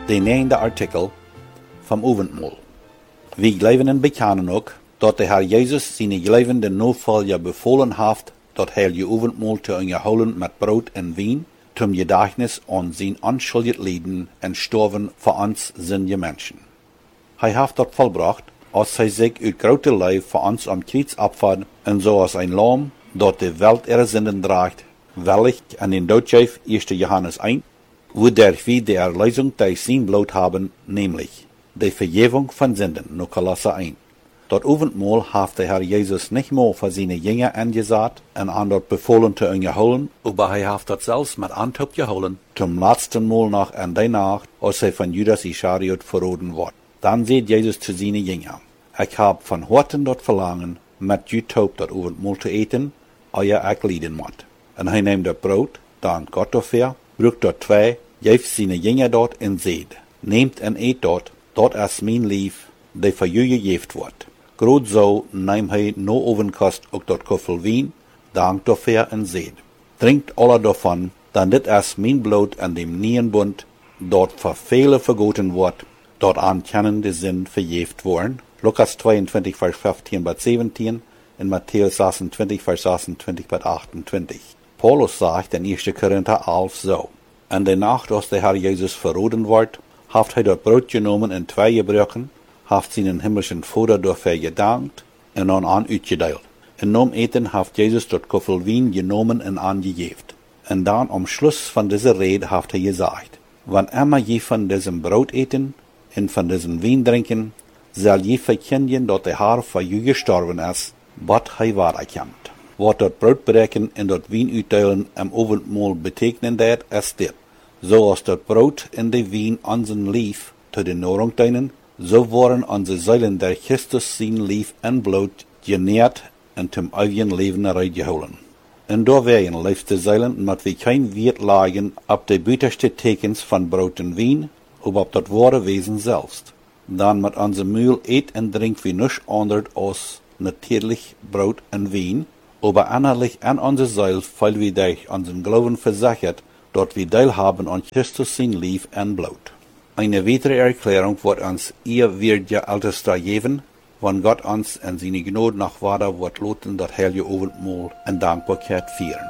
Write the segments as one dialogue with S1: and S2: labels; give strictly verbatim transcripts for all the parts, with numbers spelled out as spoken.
S1: De negende artikel vom Avondmahl. Wie geloven bekennen ook dat de Herr Jezus zijn gelevende navolger bevolen heeft dat hij je Avondmahl te onderhouden met brood en wijn, zum Gedächtnis an zijn onschuldig lijden en sterven voor ons zinnige mensen. Hij heeft dat volbracht, als hij zich uit grote lijf voor ons am kruis opvat en zoals een lam dat de welt ihre zinden draagt, wellig an den doodschijf eerste Johannes één, wodurch wir die Erlösung durch sein Blut haben, nämlich die Vergebung von Sünden, no Kolosser één. Dat Avondmahl heeft de Herr Jezus nicht mehr für seine Jünger angesagt en an dort befohlen te unterholen, aber hij heeft dat zelfs met Antop geholen, zum letzten Mal noch an der Nacht, als hij von Judas Ischariot verraten wordt. Dann sagt Jesus zu seinen Jüngern, ich hab von Horten dort verlangen, mit ju taub dat Avondmahl te eten, euer ich lieden moet. En hij neemt dat brood, dankt Gott dafür, brucht dort twee, geeft seine Jünger dort en zegt, nehmt en eet dort, dort is mijn lief, die voor ju gegeven wordt. Groot zo neemt hij no ovenkost ook dat koffel wien, dankt dafür en zegt, drinkt alle davon, dan dit is mijn bloed en dem nieuwen bund, dort voor vele vergoten wordt, dort aankennen de zin vergeeft worden. Lukas tweeëntwintig, vers vijftien bis zeventien en Matthäus zesentwintig, vers zesentwintig bis achtentwintig. Paulus sagt in eerste Korinther elf zo. En de nacht als de Herr Jezus verraden wordt, heeft hij dat brood genomen en twee gebroken, heeft zijn himmlischen Vader dafür gedankt en dan aan uitgedeeld. En nam eten heeft Jezus dat koffel wien genomen en aangegeven. En dan am Schluss van deze rede heeft hij gezegd, wanneer immer je van diesem brood eten en van diesem wien drinken, zal je verkennen dat de Herr voor je gestorven is, wat hij waarachkomt. Wat dat brood breken en dat wien uitdelen am Avondmahl betekenen dat, is dit. Zoals dat brood en de wien onze lief te de Nahrung dienen, zo worden onze zielen der Christus zijn lief en bloed genährt en zum eeuwigen leven eruit gehouden. En door werden leeft de zielen, met we geen Wert lagen op de buitenste tekens van brood en wien, of op dat ware wezen zelfs. Dan met onze muil eet en drink we nichts anders als natuurlijk brood en wien, aber innerlich an onze ziel, weil wir durch unseren Glauben versichert, dort wir teilhaben an Christus sein Lief en Blut. Eine weitere Erklärung wird uns ihr wird ja Ältester geben, wann Gott uns in seine Gnade nach weiter wird loten, das heilige Abendmahl in Dankbarkeit feiern.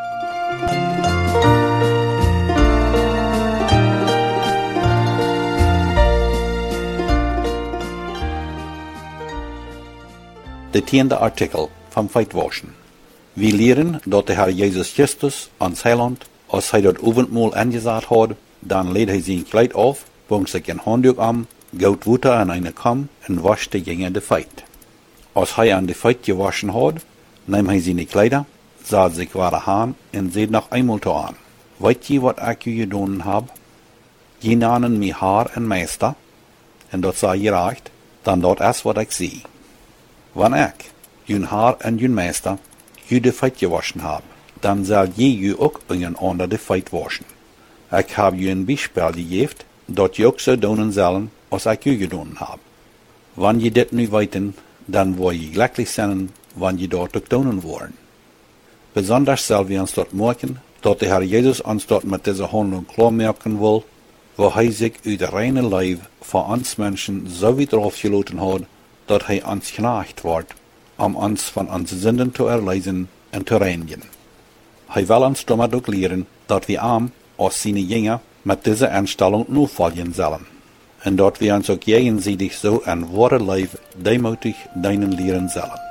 S1: De tiende artikel vom Feitwaschen. Wir lehren, dat der Herr Jesus Christus ans Heiland, als hij dat Abendmahl angesagt hat, dann lädt hij sein Kleid auf, bungt sich ein Handtuch an, gout Wasser an eine Kamm und wascht die Gänge de Feit. Als hij an de Feit gewaschen hat, nimmt hij seine Kleider, sah sich wahre Hahn und seht noch einmal to an. Weet je wat ik u gedaan hab? Je namen mi Haar en Meister, en dat sei je recht, dan dat is wat ik zie. Wanneer ik, jun Haar en jun Meister, je de Feit gewaschen hab, dann zal je je ook een ander de Feit waschen. Ik heb je een Beispiel gegeven, dat je ook zo doen zullen, als ik je gedaan heb. Wanneer je dit nu weten, dan word je gelukkig zijn, wanneer je dat ook doen worden. Besonders zullen we ons dat merken, dat de Herr Jezus ons dat met deze handling klaarmaken wil, waar hij zich uit de reine lijf voor ons mensen zo weer afgelaten had, dat hij ons genacht wordt, om ons van onze zinden te erlezen en te reinigen. Hij wil ons damit ook leren, dat we am, als seine Jünger, mit dieser Einstellung nachfolgen sollen. Und dort wir uns auch gegenseitig so ein wahre Life demutig deinen lehren sollen.